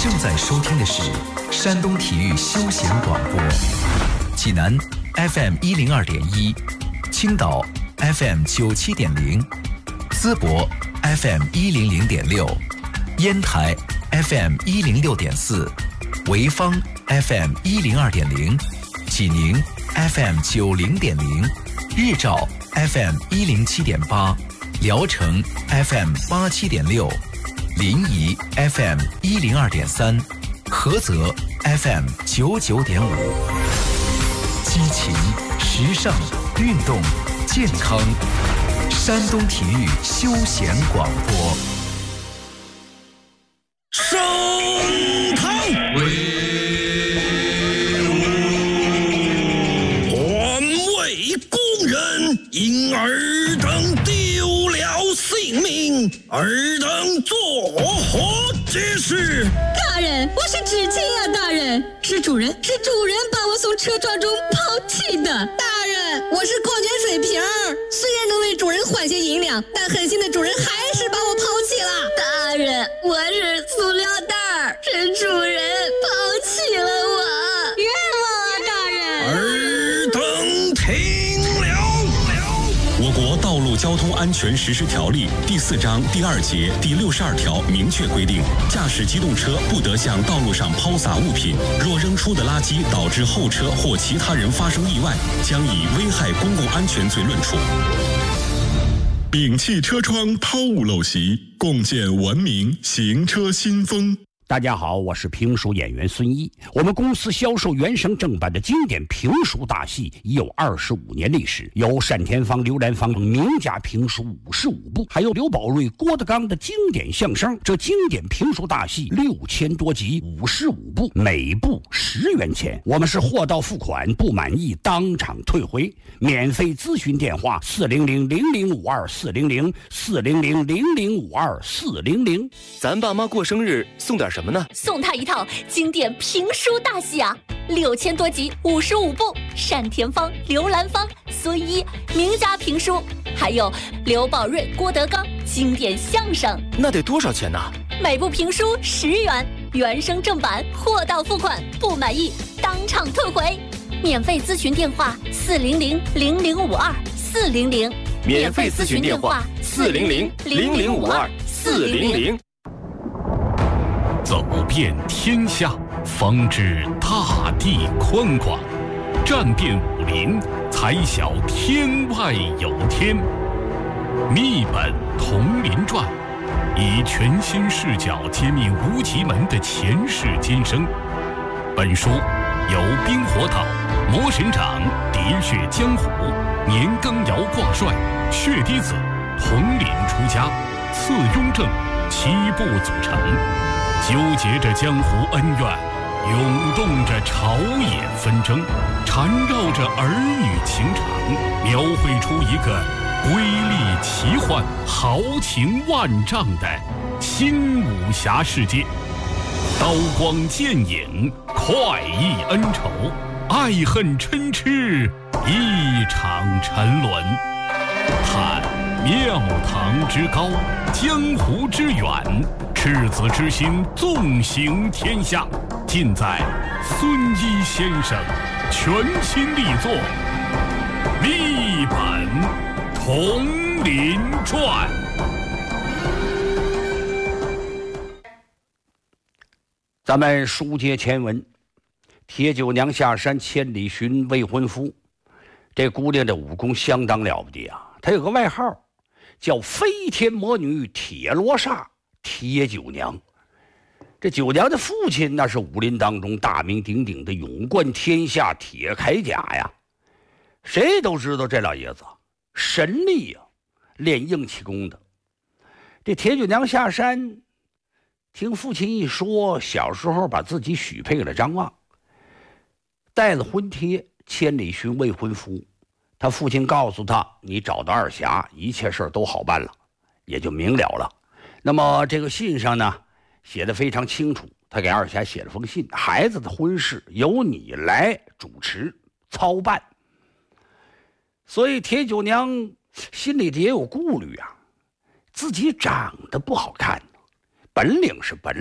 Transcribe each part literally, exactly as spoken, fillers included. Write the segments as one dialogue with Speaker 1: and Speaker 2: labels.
Speaker 1: 正在收听的是山东体育休闲广播，济南 F M 一零二点一，青岛 F M 九七点零，淄博 F M 一零零点六，烟台 F M 一零六点四，潍坊 F M 一零二点零，济宁 F M 九零点零，日照 F M 一零七点八，聊城 F M 八七点六，临沂 F M 一零二点三，菏泽 F M 九九点五。激情、时尚、运动、健康，山东体育休闲广播。
Speaker 2: 升堂环卫工人因尔等丢了性命，尔等作何解释？
Speaker 3: 大人，我是知情啊，大人，是主人，是主人把我从车撞中抛弃的。
Speaker 4: 大人，我是矿泉水瓶，虽然能为主人换些银两，但狠心的主人还是把我抛弃了。
Speaker 3: 大人，我是塑料袋，是主人抛弃了我，冤枉啊，大人！
Speaker 2: 尔等听了。
Speaker 5: 我国道路交通安全实施条例第四章第二节第六十二条明确规定，驾驶机动车不得向道路上抛洒物品，若扔出的垃圾导致后车或其他人发生意外，将以危害公共安全罪论处。摒弃车窗抛物陋习，共建文明行车新风。
Speaker 6: 大家好，我是评书演员孙一。我们公司销售原声正版的经典评书大戏已有二十五年历史，有单田芳、刘兰芳名家评书五十五部，还有刘宝瑞、郭德纲的经典相声。这经典评书大戏六千多集，五十五部，每部十元钱。我们是货到付款，不满意当场退回。免费咨询电话：四零零零零五二四零零四零零零零五二四零零。
Speaker 7: 咱爸妈过生日送点什么呢？
Speaker 3: 送他一套经典评书大戏啊，六千多集，五十五部，单田芳、刘兰芳、孙一名家评书，还有刘宝瑞、郭德纲经典相声。
Speaker 7: 那得多少钱呢？
Speaker 3: 每部评书十元，原声正版，货到付款，不满意当场退回。免费咨询电话：四零零零零五二四零零。
Speaker 7: 免费咨询电话：四零零零零五二四零零。
Speaker 8: 走遍天下，方知大地宽广；战遍武林，才晓天外有天。密本同林传，以全新视角揭秘无极门的前世今生。本书由冰火岛、魔神掌、喋血江湖、年羹尧挂帅、血滴子、统领出家、次雍正七部组成，纠结着江湖恩怨，涌动着朝野纷争，缠绕着儿女情长，描绘出一个瑰丽奇幻、豪情万丈的新武侠世界。刀光剑影，快意恩仇，爱恨嗔痴，一场沉沦。探庙堂之高，江湖之远，赤子之心纵行天下，尽在孙一先生全新力作《密本同林传》。
Speaker 6: 咱们书接前文，铁九娘下山千里寻未婚夫。这姑娘的武功相当了不得啊，她有个外号叫飞天魔女铁罗刹铁九娘。这九娘的父亲那是武林当中大名鼎鼎的勇冠天下铁铠甲呀，谁都知道这老爷子神力呀，练硬气功的。这铁九娘下山听父亲一说，小时候把自己许配了张望，带了婚帖，千里寻未婚夫。他父亲告诉他，你找到二侠，一切事都好办了，也就明了了。那么这个信上呢，写得非常清楚，他给二侠写了封信，孩子的婚事由你来主持操办。所以铁九娘心里也有顾虑啊，自己长得不好看，本领是本领，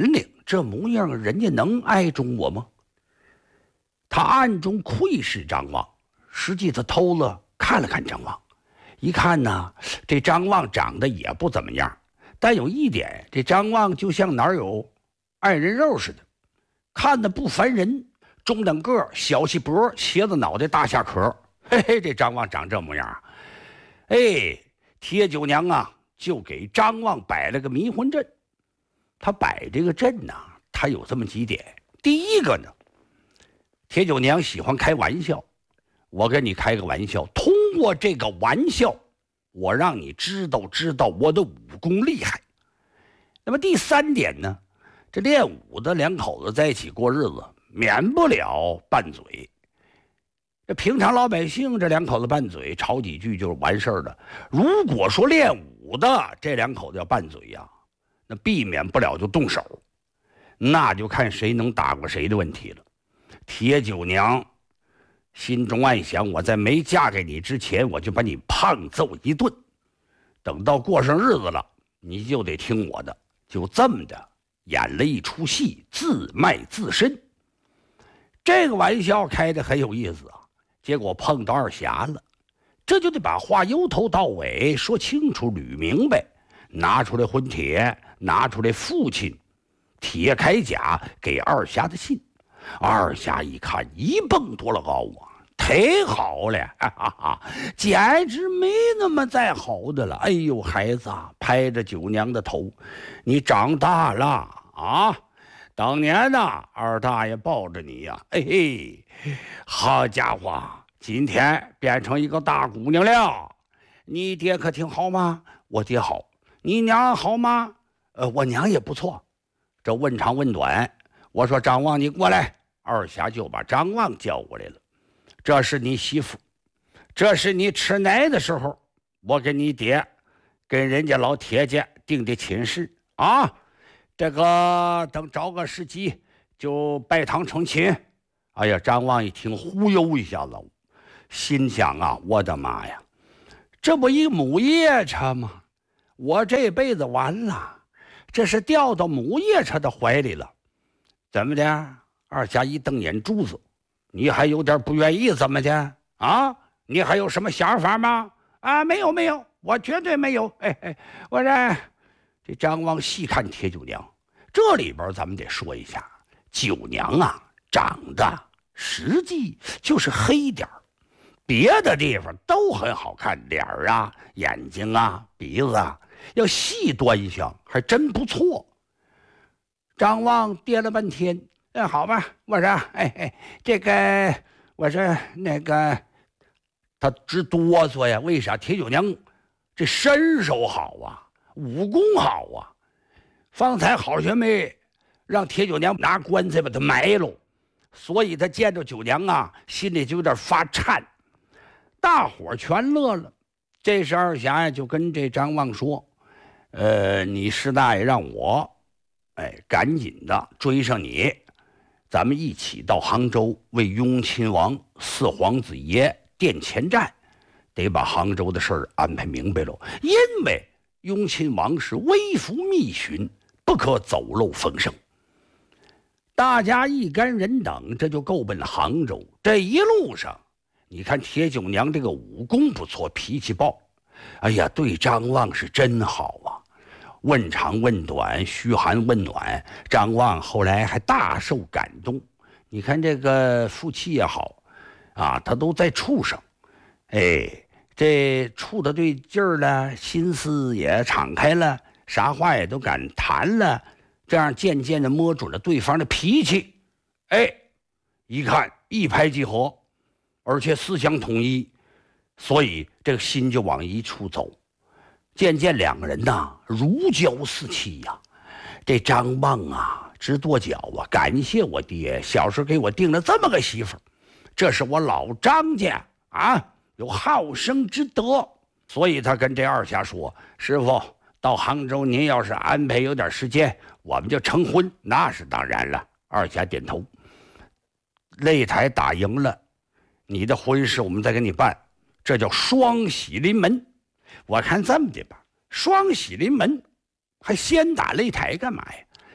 Speaker 6: 这模样人家能爱中我吗？他暗中窥视张望，实际他偷了看了看张望，一看呢，这张望长得也不怎么样，但有一点，这张望就像哪有爱人肉似的，看得不烦人，中等个，小细脖，茄子脑袋，大下壳，嘿嘿，这张望长这模样，哎，铁九娘啊，就给张望摆了个迷魂阵。他摆这个阵呢，他有这么几点。第一个呢，铁九娘喜欢开玩笑，我跟你开个玩笑，通过这个玩笑，我让你知道知道我的武功厉害。那么第三点呢，这练武的两口子在一起过日子，免不了拌嘴。这平常老百姓这两口子拌嘴，吵几句就完事儿了。如果说练武的这两口子要拌嘴呀、啊，那避免不了就动手，那就看谁能打过谁的问题了。铁九娘心中暗想，我在没嫁给你之前，我就把你胖揍一顿，等到过上日子了，你就得听我的。就这么的演了一出戏，自卖自身。这个玩笑开得很有意思啊，结果碰到二侠了，这就得把话由头到尾说清楚捋明白，拿出来婚帖，拿出来父亲铁铠甲给二侠的信。二侠一看，一蹦多了高啊，忒好了，哈哈哈，简直没那么再好的了。哎呦，孩子啊，拍着九娘的头，你长大了啊！当年呢、啊，二大爷抱着你呀、啊，哎嘿，好家伙，今天变成一个大姑娘了。你爹可挺好吗？我爹好。你娘好吗？呃，我娘也不错。这问长问短，我说张望你过来，二侠就把张望叫过来了。这是你媳妇，这是你吃奶的时候，我跟你爹跟人家老铁家定的亲事啊。这个等找个时机就拜堂成亲。哎呀，张望一听，忽悠一下子，心想啊，我的妈呀，这不一母夜叉吗？我这辈子完了，这是掉到母夜叉的怀里了。怎么的？二侠一瞪眼珠子，你还有点不愿意怎么的啊？你还有什么想法吗？啊，没有没有，我绝对没有。哎哎，我这这张望细看铁九娘，这里边咱们得说一下，九娘啊，长得实际就是黑点儿，别的地方都很好看，脸儿啊、眼睛啊、鼻子啊，要细端详还真不错。张望掂了半天，哎，好吧，我说，哎哎，这个，我说那个，他直哆嗦呀。为啥？铁九娘这身手好啊，武功好啊。方才好学妹让铁九娘拿棺材把他埋了，所以他见着九娘啊，心里就有点发颤。大伙全乐了。这时二侠呀就跟这张望说：“呃，你师大爷让我，哎，赶紧的追上你，咱们一起到杭州为雍亲王四皇子爷垫前站，得把杭州的事儿安排明白喽。因为雍亲王是微服密巡，不可走漏风声。”大家一干人等，这就够奔杭州。这一路上，你看铁九娘这个武功不错，脾气暴，哎呀，对张望是真好啊，问长问短，嘘寒问暖。张望后来还大受感动。你看这个夫妻也好啊，他都在处上，哎，这处的对劲儿了，心思也敞开了，啥话也都敢谈了，这样渐渐的摸准了对方的脾气，哎，一看一拍即合，而且思想统一，所以这个心就往一处走。渐渐两个人呐如胶似漆呀。这张望啊直跺脚啊，感谢我爹小时候给我定了这么个媳妇，这是我老张家啊有好生之德。所以他跟这二侠说：“师傅，到杭州您要是安排有点时间，我们就成婚。”那是当然了。二侠点头。擂台打赢了，你的婚事我们再给你办，这叫双喜临门。我看这么的吧，双喜临门还先打擂台干嘛呀？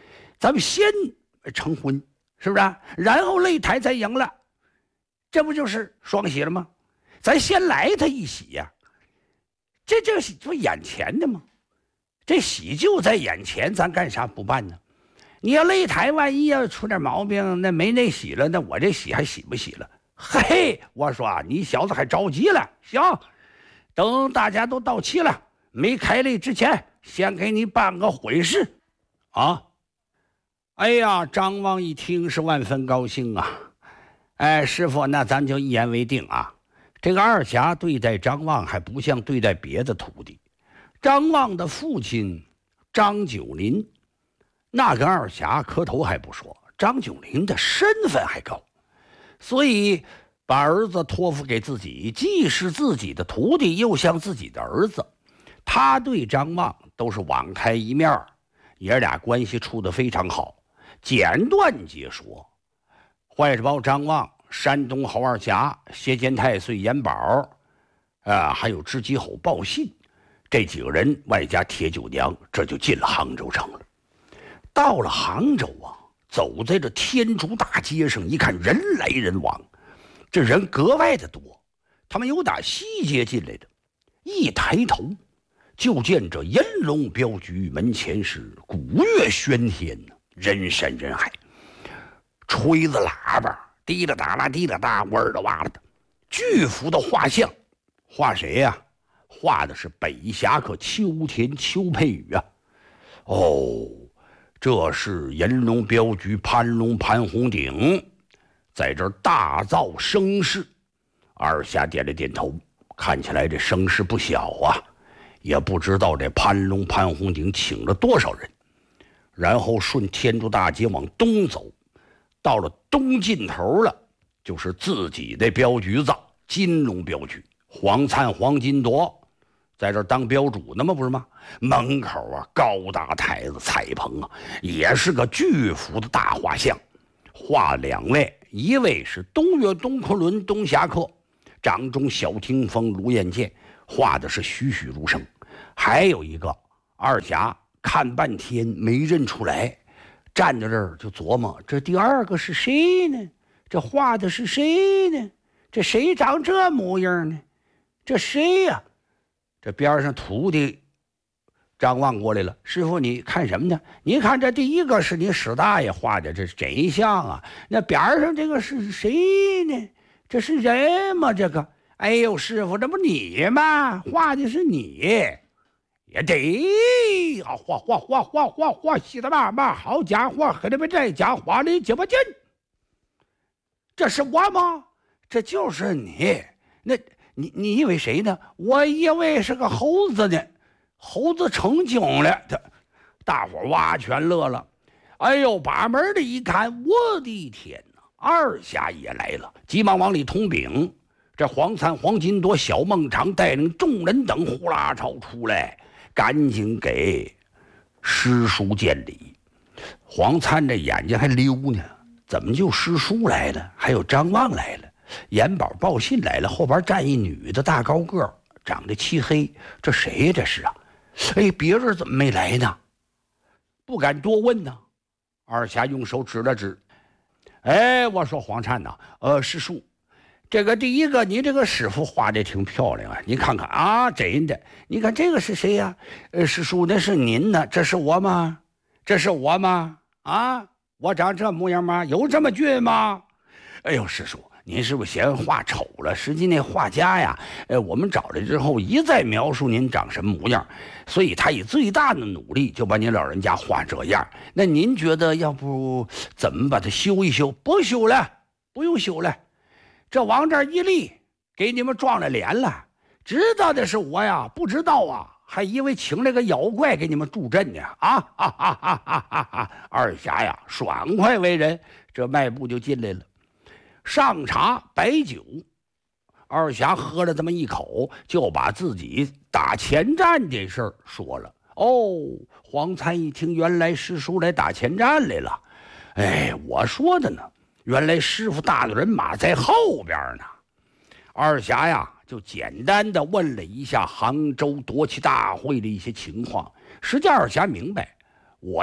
Speaker 6: 咱们先成婚，是不是？然后擂台再赢了，这不就是双喜了吗？咱先来他一喜呀、啊，这这不眼前的吗？这喜就在眼前，咱干啥不办呢？你要擂台，万一要出点毛病，那没那喜了，那我这喜还喜不喜了？嘿，我说啊，你小子还着急了。行，等大家都到齐了，没开擂之前，先给你办个婚事啊！哎呀，张望一听是万分高兴啊！哎，师傅，那咱就一言为定啊！这个二侠对待张望还不像对待别的徒弟。张望的父亲张九龄，那跟二侠磕头还不说，张九龄的身份还高，所以把儿子托付给自己，既是自己的徒弟，又像自己的儿子。他对张望都是网开一面，爷俩关系处得非常好。简短截说，坏事包张望、山东侯二侠、谢监太岁严宝，啊，还有知机侯报信，这几个人外加铁九娘，这就进了杭州城了。到了杭州啊，走在这天竺大街上，一看人来人往，这人格外的多。他们有打西街进来的，一抬头就见这银龙镖局门前是鼓乐喧天呢，人山人海，吹子喇叭滴啦哒啦滴啦哒，味儿的哇啦的，巨幅的画像，画谁呀、啊？画的是北侠客秋田邱佩宇啊！哦，这是银龙镖局潘龙潘红顶在这儿大造声势。二侠点了点头，看起来这声势不小啊，也不知道这潘龙潘红顶请了多少人。然后顺天竺大街往东走，到了东尽头了，就是自己的镖局子金龙镖局，黄灿黄金铎在这儿当镖主呢吗？不是吗？门口啊，高大台子彩棚啊，也是个巨幅的大画像，画两位，一位是东岳东昆仑东侠客，掌中小听风卢彦剑，画的是栩栩如生；还有一个二侠，看半天没认出来，站在这儿就琢磨，这第二个是谁呢？这画的是谁呢？这谁长这模样呢？这谁呀、啊？这边上徒弟张望过来了，师傅你看什么呢？你看这第一个是你史大爷画的，这是谁像啊？那边上这个是谁呢？这是人吗？这个，哎呦师傅，这不你吗？画的是你，也得啊，画画画画画画，稀的嘛嘛，好家伙，和你们这家画的几不近？这是我吗？这就是你，那。你你以为谁呢？我以为是个猴子呢，猴子成精了。这大伙哇全乐了。哎呦，把门的一看，我的天哪！二侠也来了，急忙往里通禀。这黄灿、黄金铎、小孟尝带领众人等呼啦朝出来，赶紧给师叔见礼。黄灿这眼睛还溜呢，怎么就师叔来了？还有张望来了。严宝报信来了，后边站一女的，大高个，长得漆黑，这谁呀？这是啊！哎，别人怎么没来呢？不敢多问呢。二侠用手指了指，哎，我说黄灿呐，呃，师叔，这个第一个，你这个师傅画的挺漂亮啊，你看看啊，真的，你看这个是谁呀、啊？呃，师叔，那是您呢？这是我吗？这是我吗？啊，我长这模样吗？有这么俊吗？哎呦，师叔。您是不是嫌画丑了？实际那画家呀，呃，我们找来之后一再描述您长什么模样，所以他以最大的努力就把您老人家画这样。那您觉得要不怎么把它修一修？不修了，不用修了，这往这一立，给你们撞了脸了。知道的是我呀，不知道啊，还以为请了个妖怪给你们助阵呢。啊哈哈哈哈哈哈！二侠呀，爽快为人，这迈步就进来了。上茶白酒，二侠喝了这么一口，就把自己打前站这事儿说了。哦，黄灿一听，原来师叔来打前站来了。哎，我说的呢，原来师傅大的人马在后边呢。二侠呀，就简单的问了一下杭州夺旗大会的一些情况。实际二侠明白，我呢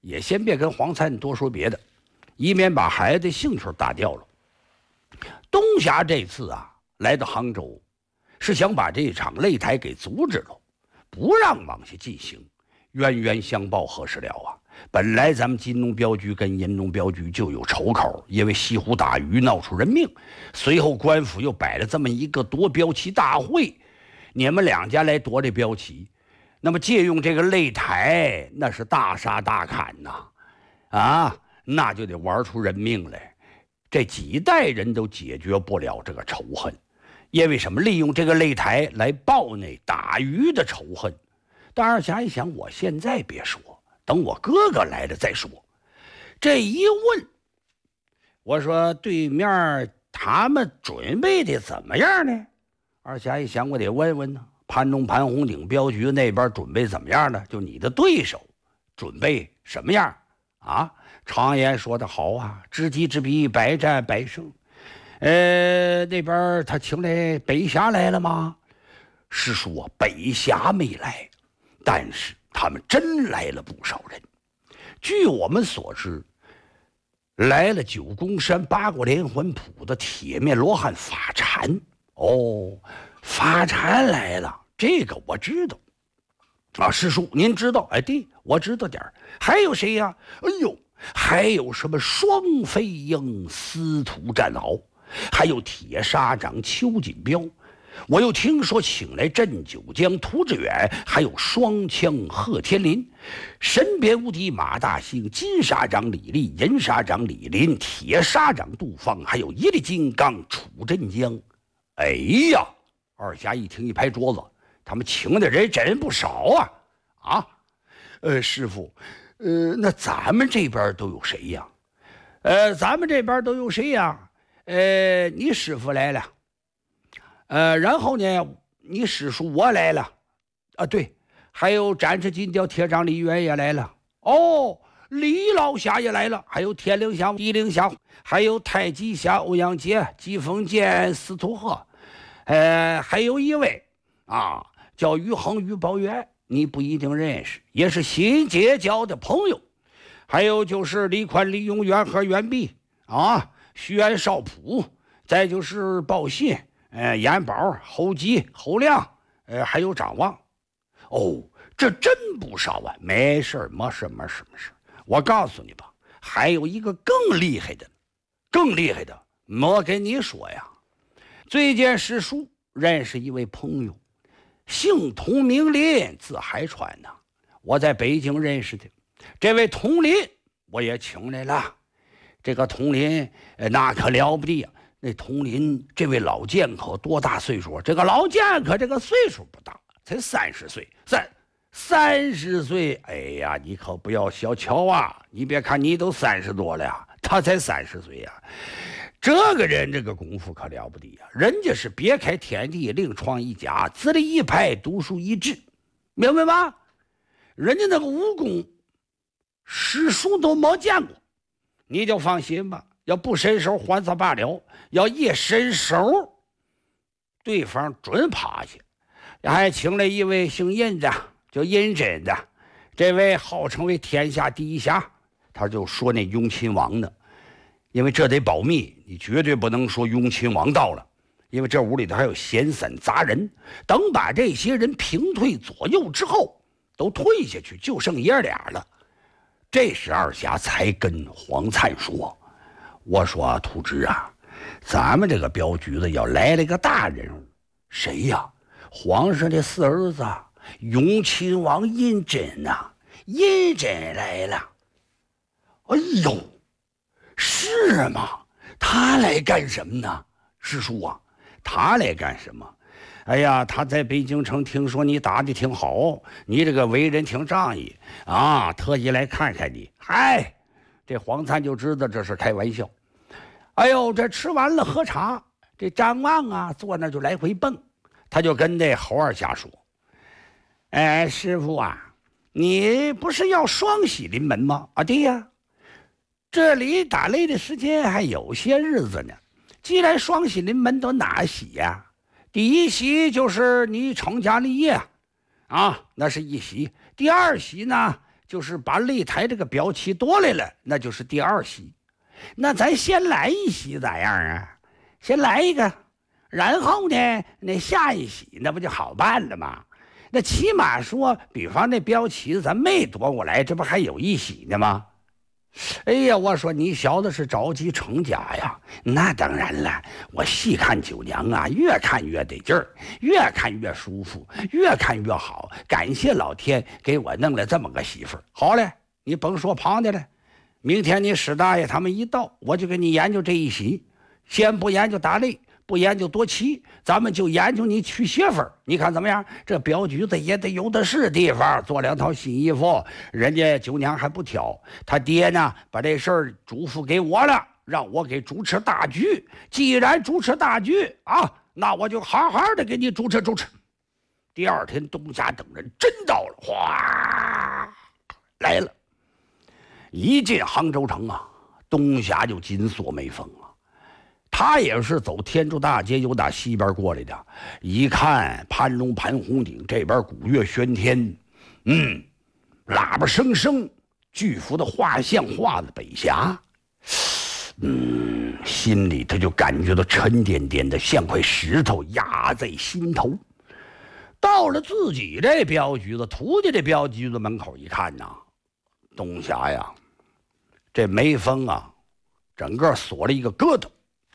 Speaker 6: 也先别跟黄灿多说别的，以免把孩子的兴趣打掉了。东霞这次啊来到杭州，是想把这场擂台给阻止了，不让往下进行。冤冤相报何时了啊？本来咱们金龙镖局跟银龙镖局就有仇口，因为西湖打鱼闹出人命，随后官府又摆了这么一个夺镖旗大会，你们两家来夺这镖旗，那么借用这个擂台，那是大杀大砍呐，啊，那就得玩出人命来。这几代人都解决不了这个仇恨，因为什么？利用这个擂台来报那打鱼的仇恨。但二侠一想，我现在别说，等我哥哥来了再说。这一问，我说对面他们准备的怎么样呢？二侠一想，我得问问呢。潘东潘红顶镖局那边准备怎么样呢？就你的对手准备什么样啊？常言说得好啊，知己知彼，百战百胜。呃，那边他请来北侠来了吗？是说北侠没来，但是他们真来了不少人。据我们所知，来了九宫山八国连环谱的铁面罗汉法禅。哦，法禅来了，这个我知道啊。师叔您知道？哎，对，我知道点儿。还有谁呀？哎呦，还有什么双飞鹰、司徒战鳌，还有铁砂掌邱锦彪。我又听说请来镇九江涂志远，还有双枪贺天林，神鞭无敌马大兴，金砂掌李立，银砂掌李林，铁砂掌杜芳，还有一力金刚楚镇江。哎呀，二侠一听一拍桌子，他们请的人真不少啊！啊，呃，师傅，呃，那咱们这边都有谁呀？呃，咱们这边都有谁呀？呃，你师傅来了。呃，然后呢，你师叔我来了，啊，对，还有展翅金雕铁掌李渊也来了，哦，李老侠也来了，还有天灵侠、地灵侠，还有太极侠欧阳杰、疾风剑司徒鹤，呃，还有一位啊，叫于恒于宝元，你不一定认识，也是新结交的朋友，还有就是李宽、李永元和袁弼啊，徐元少普，再就是报信。呃，严宝、侯吉、侯亮，呃，还有张望，哦，这真不少啊！没事没事没事没事，我告诉你吧，还有一个更厉害的，更厉害的，我跟你说呀，最近师叔认识一位朋友，姓童名林，字海川呐，我在北京认识的。这位童林我也请来了，这个童林，呃，那可了不得呀。那童林这位老剑客多大岁数？这个老剑客这个岁数不大，才三十岁，三三十岁。哎呀，你可不要小瞧啊！你别看你都三十多了呀，他才三十岁呀。这个人这个功夫可了不得呀，人家是别开天地，另创一家，自立一派，独树一帜，明白吗？人家那个武功，师叔都没见过，你就放心吧。要不伸手还则罢了，要一伸手，对方准趴下。还请了一位姓尹的，叫尹真的，这位号称为天下第一侠，他就说那雍亲王呢，因为这得保密，你绝对不能说雍亲王到了，因为这屋里头还有闲散杂人。等把这些人平退左右之后，都退下去，就剩爷俩了。这时二侠才跟黄灿说。我说土直啊，咱们这个镖局子要来了个大人物，谁呀？皇上的四儿子雍亲王胤禛呐，胤禛来了。哎呦，是吗？他来干什么呢？师叔啊，他来干什么？哎呀，他在北京城听说你打的挺好，你这个为人挺仗义啊，特意来看看你。嗨。这黄灿就知道这是开玩笑。哎呦，这吃完了喝茶，这张望啊坐那就来回蹦，他就跟那侯二侠说：“哎，师傅啊，你不是要双喜临门吗？啊，对呀，这里打擂的时间还有些日子呢。既然双喜临门，都哪喜呀？第一喜就是你成家立业啊，那是一喜。第二喜呢？” 就是把擂台这个标旗夺来了，那就是第二席。那咱先来一席咋样啊？先来一个，然后呢，那下一席那不就好办了吗？那起码说，比方那标旗子咱没夺过来，这不还有一席呢吗？哎呀，我说你小子是着急成家呀？那当然了，我细看九娘啊，越看越得劲儿，越看越舒服，越看越好。感谢老天给我弄了这么个媳妇儿。好嘞，你甭说旁的了，明天你史大爷他们一到，我就给你研究这一席。先不研究打擂，不研究夺旗，咱们就研究你娶媳妇儿，你看怎么样？这镖局子也得有的是地方，做两套新衣服，人家九娘还不挑。他爹呢，把这事儿嘱咐给我了，让我给主持大局。既然主持大局啊，那我就好好的给你主持主持。第二天，东家等人真到了，哗来了。一进杭州城啊，东霞就紧锁眉峰啊。他也是走天竺大街，由打西边过来的。一看盘龙盘红顶，这边鼓乐喧天，嗯，喇叭声声，巨幅的画像画的北峡，嗯，心里他就感觉到沉甸甸的，像块石头压在心头。到了自己这镖局子，徒弟这镖局子门口一看呐，东霞呀，这眉峰啊，整个锁了一个疙瘩。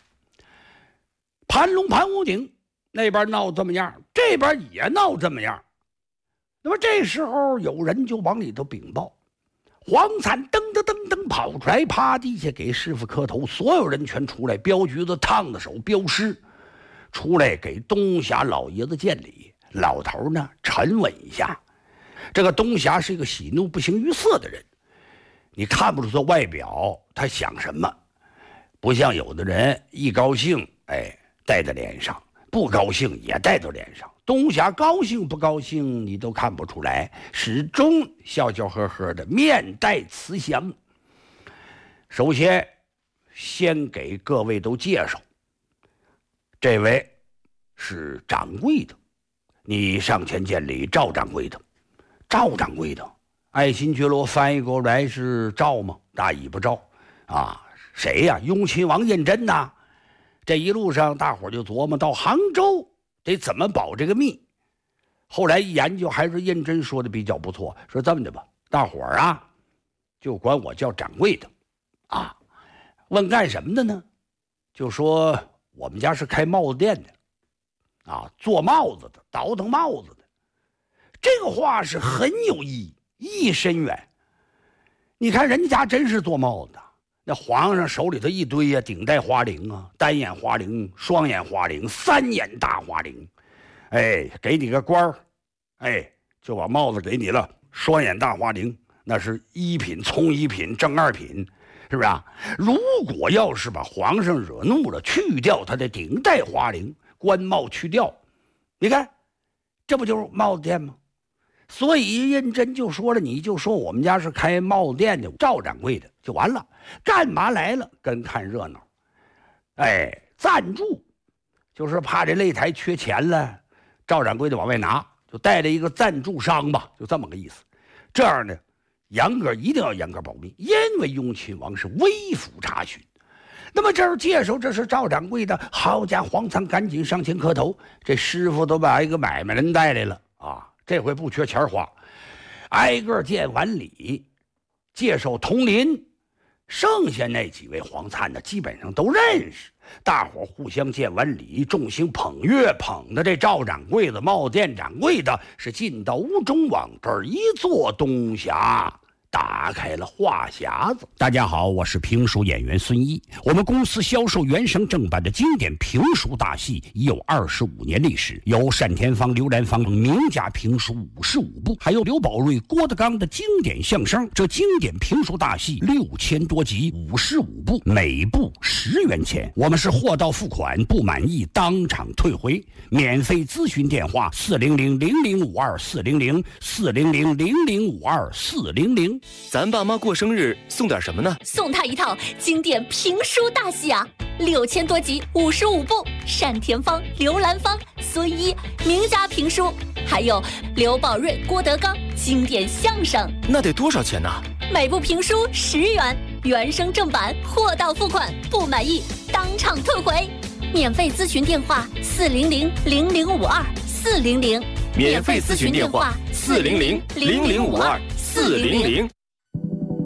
Speaker 6: 盘龙盘屋顶那边闹这么样，这边也闹这么样。那么这时候有人就往里头禀报，黄灿噔噔噔噔跑出来，趴地下给师傅磕头，所有人全出来，镖局子烫的手镖师出来给东霞老爷子见礼。老头呢沉稳一下，这个东霞是一个喜怒不形于色的人，你看不出他外表他想什么，不像有的人一高兴哎带在脸上，不高兴也带到脸上。东霞高兴不高兴你都看不出来，始终笑笑呵呵的，面带慈祥。首先先给各位都介绍，这位是掌柜的，你上前见礼。赵掌柜的，赵掌柜的，爱新觉罗翻译过来是赵吗？大尾巴赵啊，谁呀？雍亲王胤禛呐。这一路上大伙就琢磨到杭州得怎么保这个密。后来一研究，还是胤禛说的比较不错，说这么的吧，大伙儿啊就管我叫掌柜的啊。问干什么的呢？就说我们家是开帽子店的啊，做帽子的，倒腾帽子的。这个话是很有意义，意义深远。你看人家真是做帽子的，那皇上手里头一堆呀、啊，顶戴花翎啊，单眼花翎、双眼花翎、三眼大花翎，哎，给你个官儿，哎，就把帽子给你了。双眼大花翎那是一品、从一品、正二品，是不是啊？如果要是把皇上惹怒了，去掉他的顶戴花翎，官帽去掉，你看，这不就是帽子店吗？所以胤禛就说了，你就说我们家是开帽子店的，赵掌柜的就完了。干嘛来了？跟看热闹。哎，赞助就是怕这擂台缺钱了，赵掌柜的往外拿，就带了一个赞助商吧，就这么个意思。这样呢，严格一定要严格保密，因为雍亲王是微服查询。那么这儿介绍这是赵掌柜的，好家伙，黄灿赶紧上前磕头。这师傅都把一个买卖人带来了啊，这回不缺钱花，挨个见完礼，介绍同邻。剩下那几位黄灿呢，基本上都认识。大伙互相见完礼，众星捧月，捧的这赵掌柜的、帽店掌柜的是进到屋中，往这儿一坐，东霞打开了话匣子。大家好，我是评书演员孙一。我们公司销售原声正版的经典评书大戏已有二十五年历史，有单田芳、刘兰芳名家评书五十五部，还有刘宝瑞、郭德纲的经典相声。这经典评书大戏六千多集，五十五部，每部十元钱。我们是货到付款，不满意当场退回。免费咨询电话：四零零零零五二四零零四零零零零五二四零零。
Speaker 7: 咱爸妈过生日送点什么呢？
Speaker 3: 送他一套经典评书大戏啊，六千多集，五十五部，单田芳、刘兰芳、孙一名家评书，还有刘宝瑞、郭德纲经典相声。
Speaker 7: 那得多少钱呢？
Speaker 3: 每部评书十元，原声正版，货到付款，不满意当场退回。免费咨询电话：四零零零零五二四零零。
Speaker 7: 免费咨询电话：四零零零零五二四零零。